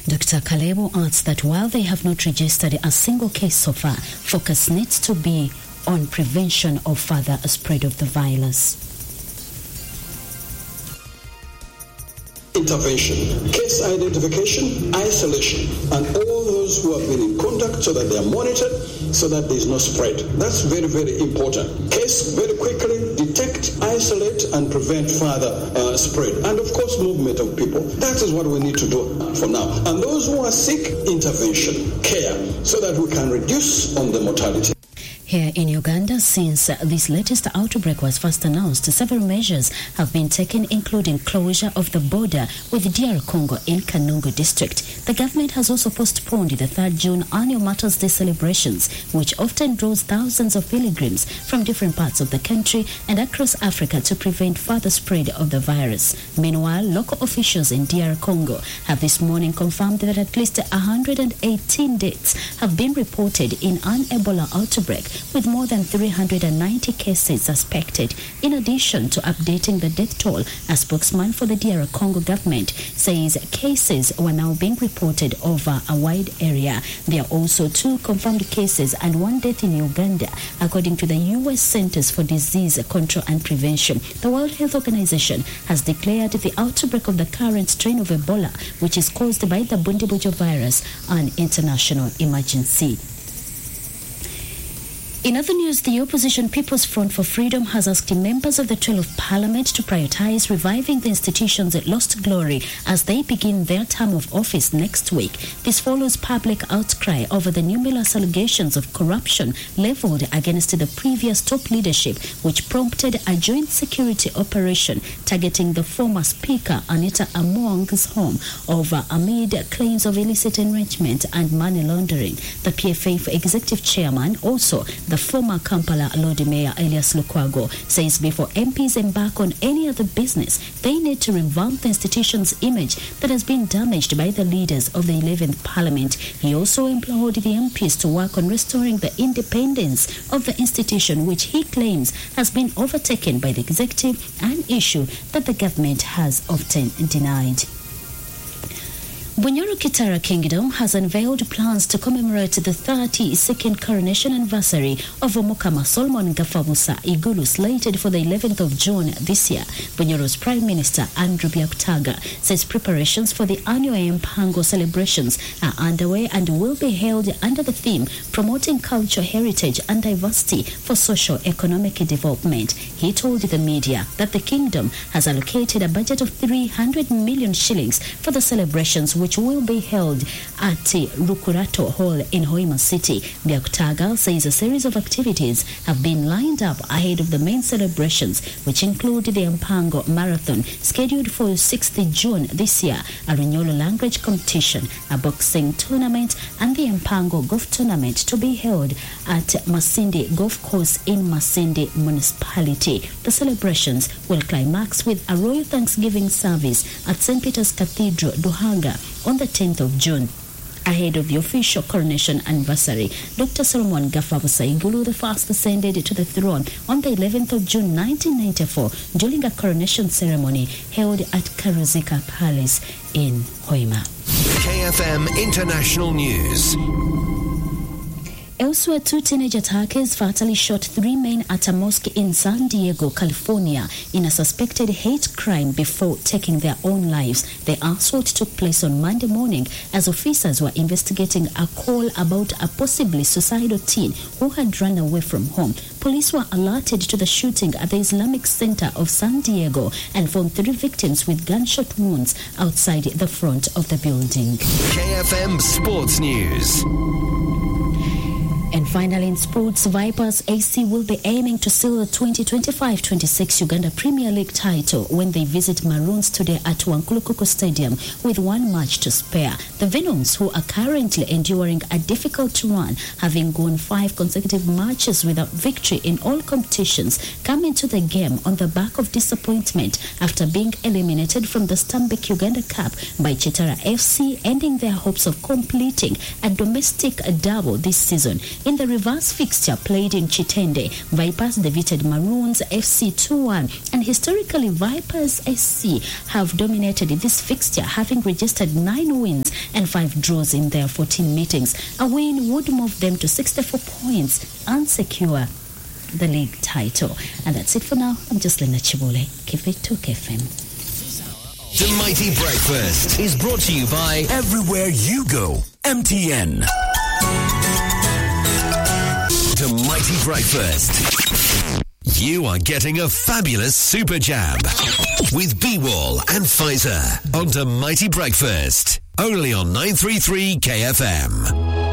Dr. Kalebo adds that while they have not registered a single case so far, focus needs to be on prevention of further spread of the virus. Intervention, case identification, isolation, and all those who have been in contact so that they are monitored so that there is no spread. That's very, very important. Case very quickly, detect, isolate, and prevent further spread. And of course, movement of people. That is what we need to do for now. And those who are sick, intervention, care, so that we can reduce on the mortality. Here in Uganda, since this latest outbreak was first announced, several measures have been taken, including closure of the border with DR Congo in Kanungu district. The government has also postponed the 3rd June annual Martyrs' Day celebrations, which often draws thousands of pilgrims from different parts of the country and across Africa to prevent further spread of the virus. Meanwhile, local officials in DR Congo have this morning confirmed that at least 118 deaths have been reported in an Ebola outbreak, with more than 390 cases suspected. In addition to updating the death toll, a spokesman for the DR Congo government says cases were now being reported over a wide area. There are also 2 confirmed cases and 1 death in Uganda, according to the U.S. Centers for Disease Control and Prevention. The World Health Organization has declared the outbreak of the current strain of Ebola, which is caused by the Bundibugyo virus, an international emergency. In other news, the opposition People's Front for Freedom has asked members of the 12th Parliament to prioritize reviving the institutions that lost glory as they begin their term of office next week. This follows public outcry over the numerous allegations of corruption leveled against the previous top leadership, which prompted a joint security operation targeting the former Speaker Anita Among's home amid claims of illicit enrichment and money laundering. The PFA Executive Chairman, also the former Kampala Lord Mayor Elias Lukwago, says before MPs embark on any other business, they need to revamp the institution's image that has been damaged by the leaders of the 11th Parliament. He also implored the MPs to work on restoring the independence of the institution, which he claims has been overtaken by the executive, an issue that the government has often denied. Bunyoro Kitara Kingdom has unveiled plans to commemorate the 32nd coronation anniversary of Omukama Solomon Gafabusa Igulu, slated for the 11th of June this year. Bunyoro's Prime Minister Andrew Byakutaga says preparations for the annual Mpango celebrations are underway and will be held under the theme Promoting Cultural Heritage and Diversity for Socio-Economic Development. He told the media that the kingdom has allocated a budget of 300 million shillings for the celebrations, which will be held at Rukurato Hall in Hoima City. Byakutaga says a series of activities have been lined up ahead of the main celebrations, which include the Mpango Marathon, scheduled for 6th June this year, a Runyolo language competition, a boxing tournament, and the Mpango Golf Tournament to be held at Masindi Golf Course in Masindi Municipality. The celebrations will climax with a royal Thanksgiving service at St. Peter's Cathedral, Duhanga, on the 10th of June. Ahead of the official coronation anniversary, Dr. Solomon Gafabusa Igulu the first ascended to the throne on the 11th of June 1994 during a coronation ceremony held at Karuzika Palace in Hoima. KFM International News. Elsewhere, 2 teenage attackers fatally shot 3 men at a mosque in San Diego, California, in a suspected hate crime before taking their own lives. The assault took place on Monday morning as officers were investigating a call about a possibly suicidal teen who had run away from home. Police were alerted to the shooting at the Islamic Center of San Diego and found 3 victims with gunshot wounds outside the front of the building. KFM Sports News. And finally, in sports, Vipers AC will be aiming to seal the 2025-26 Uganda Premier League title when they visit Maroons today at Wankulukuku Stadium with 1 match to spare. The Venoms, who are currently enduring a difficult run, having gone 5 consecutive matches without victory in all competitions, come into the game on the back of disappointment after being eliminated from the Stanbic Uganda Cup by Chitara FC, ending their hopes of completing a domestic double this season. In the reverse fixture played in Chitende, Vipers defeated Maroons FC 2-1, and historically Vipers SC have dominated this fixture, having registered 9 wins and 5 draws in their 14 meetings. A win would move them to 64 points and secure the league title. And that's it for now. I'm Jocelyn Chibole. Keep it to KFM. The Mighty Breakfast is brought to you by Everywhere You Go, MTN. The Mighty Breakfast. You are getting a fabulous super jab with B-Wall and Pfizer on The Mighty Breakfast. Only on 933 KFM.